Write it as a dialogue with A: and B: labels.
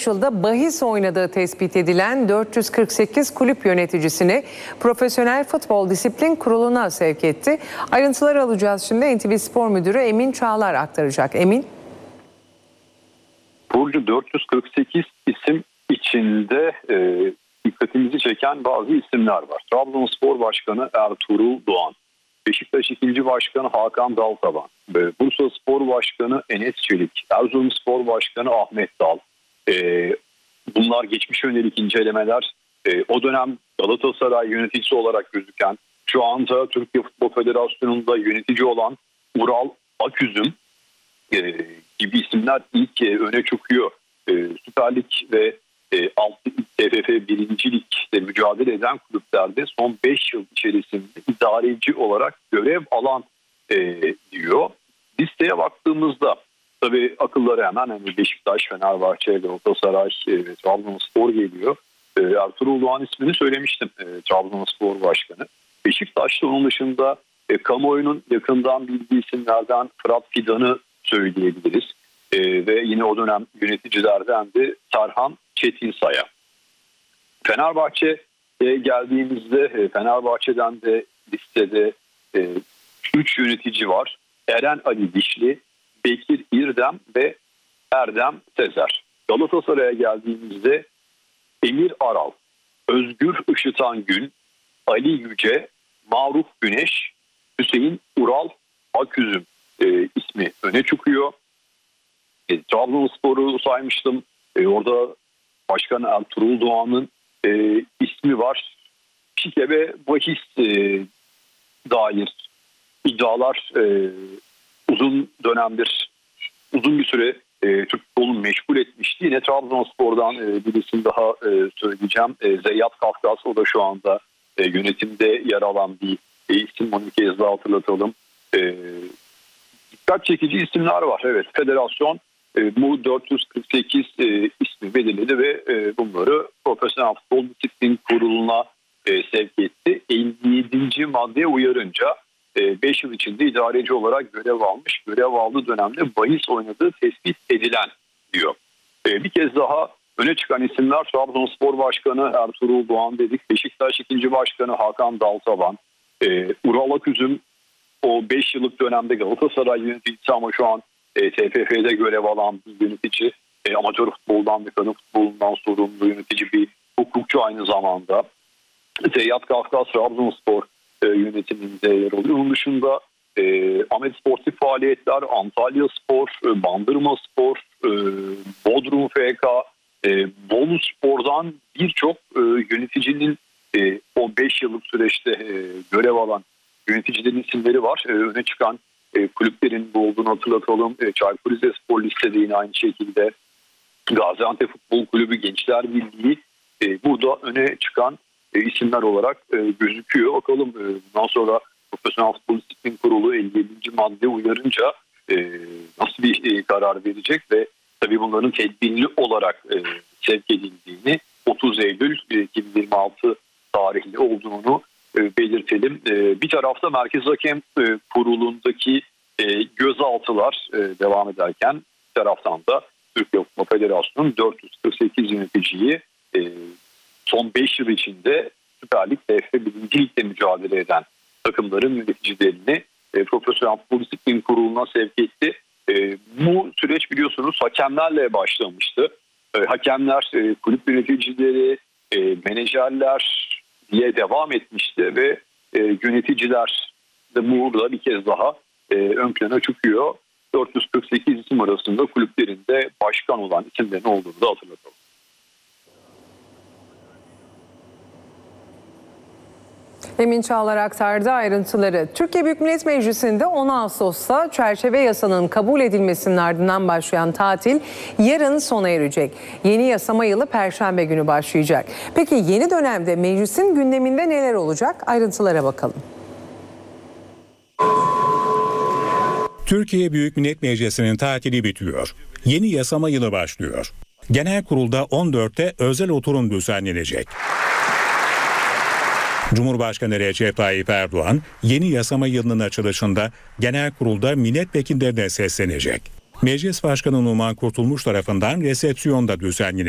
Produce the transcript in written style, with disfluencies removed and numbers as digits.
A: 5 yılda bahis oynadığı tespit edilen 448 kulüp yöneticisini Profesyonel Futbol Disiplin Kurulu'na sevk etti. Ayrıntıları alacağız şimdi. NTV Spor Müdürü Emin Çağlar aktaracak. Emin.
B: Burcu, 448 isim içinde dikkatimizi çeken bazı isimler var. Trabzonspor Başkanı Ertuğrul Doğan, Beşiktaş 2. Başkanı Hakan Daltaban, Bursa Spor Başkanı Enes Çelik, Erzurumspor Başkanı Ahmet Dal. Bunlar geçmiş yönelik incelemeler. O dönem Galatasaray yöneticisi olarak gözüken, şu anda Türkiye Futbol Federasyonu'nda yönetici olan Ural Aküzüm gibi isimler ilk öne çıkıyor. Süper Lig ve TFF 1. Lig'de mücadele eden kulüplerde son 5 yıl içerisinde idareci olarak görev alan diyor. Listeye baktığımızda tabii akıllara hemen Beşiktaş, Fenerbahçe, Galatasaray ve Trabzonspor geliyor. Ertuğrul Doğan ismini söylemiştim, Trabzonspor Başkanı. Beşiktaş'ta onun dışında kamuoyunun yakından bildiği isimlerden Fırat Fidan'ı söyleyebiliriz. Ve yine o dönem yöneticilerden de Serhan Çetinsay'a. Fenerbahçe'ye geldiğimizde Fenerbahçe'den de listede 3 yönetici var. Eren Ali Dişli, Bekir İrdem ve Erdem Sezer. Galatasaray'a geldiğimizde Emir Aral, Özgür Işıtan Gün, Ali Yüce, Maruf Güneş, Hüseyin Ural Aküzüm ismi öne çıkıyor. Trabzonspor'u saymıştım. Orada Başkan Ertuğrul Doğan'ın ismi var. Şike ve bahis dair iddialar uzun bir süre Türk futbolunu meşgul etmişti. Yine Trabzonspor'dan bir isim daha söyleyeceğim. Zeyyat Kafkas, o da şu anda yönetimde yer alan bir isim. Onu bir kez daha hatırlatalım. Dikkat çekici isimler var. Evet, federasyon bu 448 ismi belirledi ve bunları Profesyonel Futbol Disiplin Kurulu'na sevk etti. 57. maddeye uyarınca 5 yıl içinde idareci olarak görev almış, görev aldığı dönemde bahis oynadığı tespit edilen diyor. Bir kez daha öne çıkan isimler Trabzonspor Başkanı Ertuğrul Doğan dedik, Beşiktaş 2. Başkanı Hakan Daltaban, Ural Aküzüm, o 5 yıllık dönemde Galatasaray yöneticisi ama şu an TFF'de görev alan bir yönetici, amatör futboldan ve kadın futbolundan sorumlu yönetici bir hukukçu aynı zamanda. Zeyyat Kafkas Trabzonspor yönetiminde yer alıyor. Onun dışında Ahmet Sportif Faaliyetler, Antalya Spor, Bandırma Spor, Bodrum FK, Bolu Spor'dan birçok yöneticinin o 5 yıllık süreçte görev alan yöneticilerin isimleri var. Öne çıkan kulüplerin bu olduğunu hatırlatalım. Çaykur Rizespor listede yine aynı şekilde. Gaziantep Futbol Kulübü, Gençler Birliği burada öne çıkan isimler olarak gözüküyor. Bakalım bundan sonra Profesyonel Futbol Disiplin Kurulu 57. madde uyarınca nasıl bir karar verecek ve tabii bunların tedbirli olarak sevk edildiğini, 30 Eylül 2026 tarihli olduğunu belirtelim. Bir tarafta Merkez Hakem Kurulu'ndaki gözaltılar devam ederken bir taraftan da Türkiye Futbol Federasyonu 448 yöneticiyi son 5 yıl içinde Süper Lig, TFF 1. Lig'de mücadele eden takımların yöneticilerini Profesyonel Futbol Disiplin Kurulu'na sevk etti. Bu süreç biliyorsunuz hakemlerle başlamıştı. Hakemler, kulüp yöneticileri, menajerler diye devam etmişti ve yöneticiler de burada bir kez daha ön plana çıkıyor. 448 isim arasında kulüplerinde başkan olan isimlerin olduğunu da hatırlatalım.
A: Emin Çağlar aktardı ayrıntıları. Türkiye Büyük Millet Meclisi'nde 10 Ağustos'ta çerçeve yasanın kabul edilmesinin ardından başlayan tatil yarın sona erecek. Yeni yasama yılı Perşembe günü başlayacak. Peki yeni dönemde meclisin gündeminde neler olacak? Ayrıntılara bakalım.
C: Türkiye Büyük Millet Meclisi'nin tatili bitiyor. Yeni yasama yılı başlıyor. Genel kurulda 14'te özel oturum düzenlenecek. Cumhurbaşkanı Recep Tayyip Erdoğan yeni yasama yılının açılışında genel kurulda milletvekillerine seslenecek. Meclis Başkanı Numan Kurtulmuş tarafından resepsiyon da düzenlenecek.